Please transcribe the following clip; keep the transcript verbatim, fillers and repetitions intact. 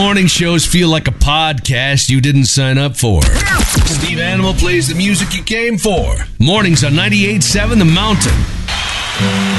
morning shows feel like a podcast you didn't sign up for. Steve Animal plays the music you came for. Mornings on ninety-eight point seven The Mountain.